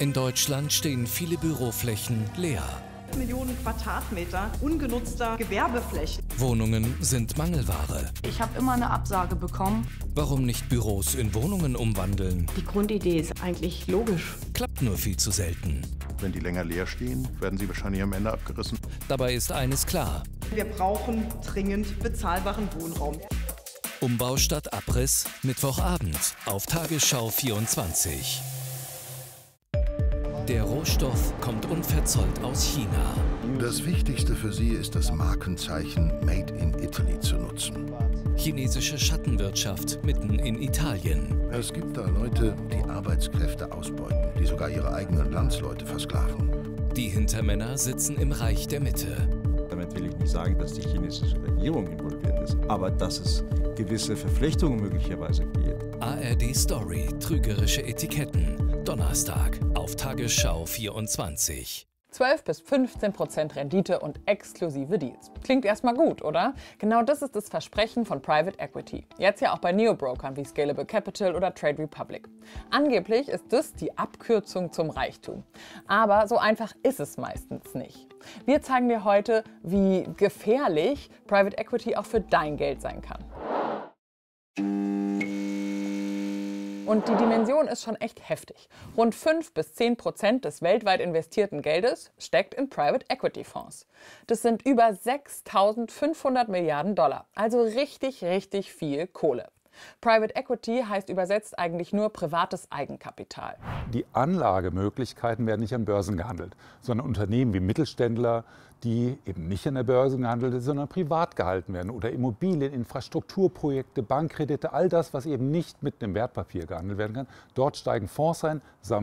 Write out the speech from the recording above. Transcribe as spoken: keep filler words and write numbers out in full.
In Deutschland stehen viele Büroflächen leer. Millionen Quadratmeter ungenutzter Gewerbeflächen. Wohnungen sind Mangelware. Ich habe immer eine Absage bekommen. Warum nicht Büros in Wohnungen umwandeln? Die Grundidee ist eigentlich logisch. Klappt nur viel zu selten. Wenn die länger leer stehen, werden sie wahrscheinlich am Ende abgerissen. Dabei ist eines klar: Wir brauchen dringend bezahlbaren Wohnraum. Umbau statt Abriss, Mittwochabend auf Tagesschau vierundzwanzig. Der Rohstoff kommt unverzollt aus China. Das Wichtigste für sie ist, das Markenzeichen Made in Italy zu nutzen. Chinesische Schattenwirtschaft mitten in Italien. Es gibt da Leute, die Arbeitskräfte ausbeuten, die sogar ihre eigenen Landsleute versklaven. Die Hintermänner sitzen im Reich der Mitte. Damit will ich nicht sagen, dass die chinesische Regierung involviert ist, aber dass es gewisse Verflechtungen möglicherweise gibt. A R D Story, trügerische Etiketten. Donnerstag auf Tagesschau vierundzwanzig. zwölf bis fünfzehn Prozent Rendite und exklusive Deals. Klingt erstmal gut, oder? Genau das ist das Versprechen von Private Equity. Jetzt ja auch bei Neobrokern wie Scalable Capital oder Trade Republic. Angeblich ist das die Abkürzung zum Reichtum. Aber so einfach ist es meistens nicht. Wir zeigen dir heute, wie gefährlich Private Equity auch für dein Geld sein kann. Und die Dimension ist schon echt heftig. Rund fünf bis zehn Prozent des weltweit investierten Geldes steckt in Private Equity Fonds. Das sind über sechstausendfünfhundert Milliarden Dollar. Also richtig, richtig viel Kohle. Private Equity heißt übersetzt eigentlich nur privates Eigenkapital. Die Anlagemöglichkeiten werden nicht an Börsen gehandelt, sondern Unternehmen wie Mittelständler, die eben nicht an der Börse gehandelt sind, sondern privat gehalten werden. Oder Immobilien, Infrastrukturprojekte, Bankkredite, all das, was eben nicht mit einem Wertpapier gehandelt werden kann. Dort steigen Fonds ein, sammeln